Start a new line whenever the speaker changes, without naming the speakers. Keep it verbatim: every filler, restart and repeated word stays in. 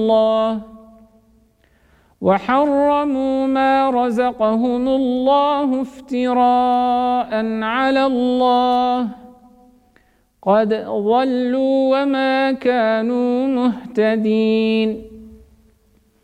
الله وحرموا ما رزقهم الله افتراء على الله قد ضلوا وما كانوا مهتدين